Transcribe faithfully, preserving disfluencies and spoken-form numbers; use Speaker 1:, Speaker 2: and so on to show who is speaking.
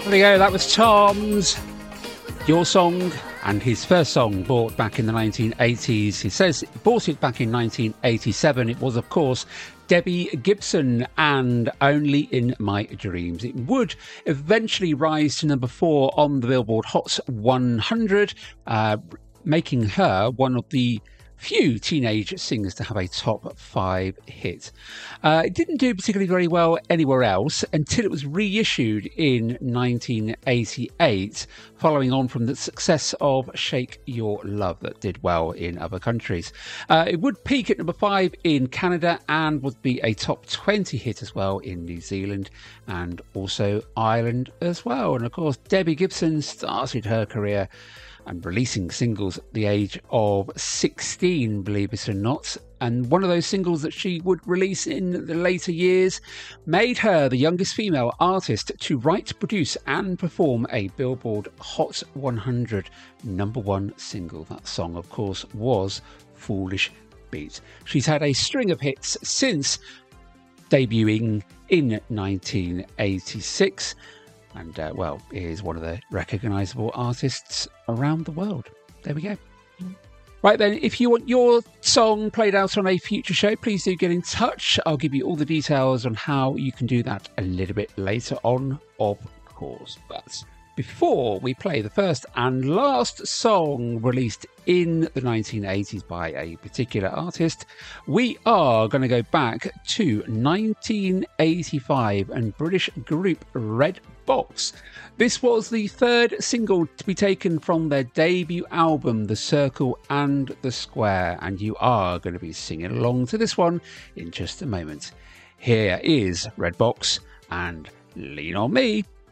Speaker 1: There you go, that was Tom's Your Song, and his first song bought back in the nineteen eighties. He says he bought it back in nineteen eighty-seven. It was, of course, Debbie Gibson and Only in My Dreams. It would eventually rise to number four on the Billboard Hot one hundred, uh, making her one of the few teenage singers to have a top five hit. Uh, it didn't do particularly very well anywhere else until it was reissued in nineteen eighty-eight, following on from the success of Shake Your Love that did well in other countries. Uh, it would peak at number five in Canada and would be a top twenty hit as well in New Zealand and also Ireland as well. And of course, Debbie Gibson started her career and releasing singles at the age of sixteen, believe it or not. And one of those singles that she would release in the later years made her the youngest female artist to write, produce and perform a Billboard Hot one hundred number one single. That song, of course, was Foolish Beat. She's had a string of hits since debuting in nineteen eighty-six. And, uh, well, is one of the recognisable artists around the world. There we go. Right then, if you want your song played out on a future show, please do get in touch. I'll give you all the details on how you can do that a little bit later on, of course. But before we play the first and last song released in the nineteen eighties by a particular artist, we are going to go back to nineteen eighty-five and British group Red Box. This was the third single to be taken from their debut album, The Circle and the Square, and you are going to be singing along to this one in just a moment. Here is Red Box and Lean on Me.